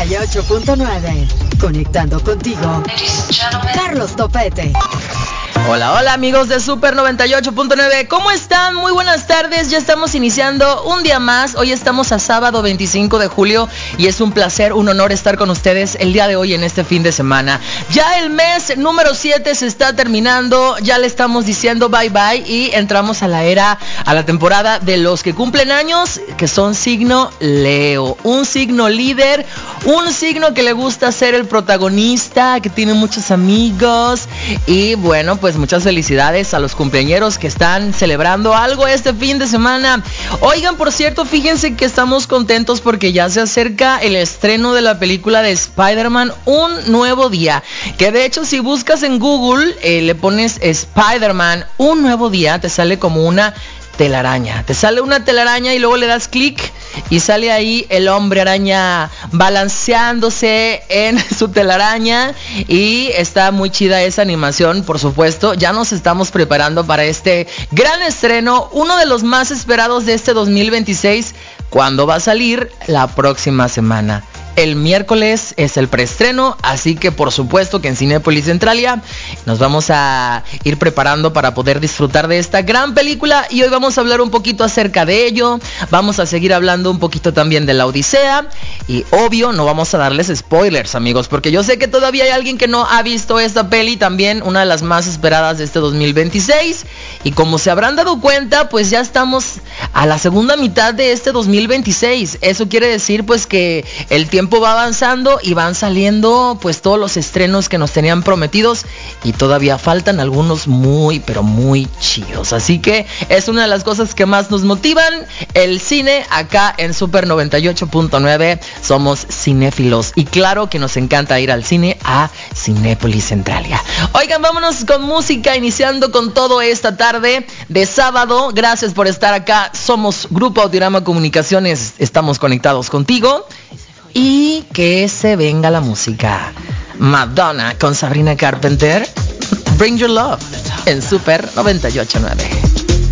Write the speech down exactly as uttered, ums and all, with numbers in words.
y ocho punto nueve. Conectando contigo, Carlos Topete. Hola, hola amigos de Super noventa y ocho punto nueve, ¿cómo están? Muy buenas tardes, ya estamos iniciando un día más. Hoy estamos a sábado veinticinco de julio y es un placer, un honor estar con ustedes el día de hoy en este fin de semana. Ya el mes número siete se está terminando, ya le estamos diciendo bye bye y entramos a la era, a la temporada de los que cumplen años, que son signo Leo, un signo líder, un signo que le gusta ser el protagonista, que tiene muchos amigos y bueno, pues muchas felicidades a los cumpleañeros que están celebrando algo este fin de semana. Oigan, por cierto, fíjense que estamos contentos porque ya se acerca el estreno de la película de Spider-Man Un Nuevo Día, que de hecho si buscas en Google, eh, le pones Spider-Man Un Nuevo Día, te sale como una telaraña, te sale una telaraña y luego le das clic y sale ahí el hombre araña balanceándose en su telaraña y está muy chida esa animación, por supuesto. Ya nos estamos preparando para este gran estreno, uno de los más esperados de este dos mil veintiséis, cuando va a salir la próxima semana. El miércoles es el preestreno, así que por supuesto que en Cinépolis Centralia nos vamos a ir preparando para poder disfrutar de esta gran película y hoy vamos a hablar un poquito acerca de ello. Vamos a seguir hablando un poquito también de la Odisea y obvio no vamos a darles spoilers, amigos, porque yo sé que todavía hay alguien que no ha visto esta peli, también una de las más esperadas de este dos mil veintiséis, y como se habrán dado cuenta, pues ya estamos a la segunda mitad de este dos mil veintiséis. Eso quiere decir pues que el tiempo va avanzando y van saliendo pues todos los estrenos que nos tenían prometidos y todavía faltan algunos muy pero muy chidos, así que es una de las cosas que más nos motivan, el cine acá en Super noventa y ocho punto nueve. Somos cinéfilos y claro que nos encanta ir al cine a Cinépolis Centralia. Oigan, vámonos con música, iniciando con todo esta tarde de sábado. Gracias por estar acá, somos Grupo Audiorama Comunicaciones, estamos conectados contigo. Y que se venga la música. Madonna con Sabrina Carpenter, Bring Your Love en Super noventa y ocho punto nueve.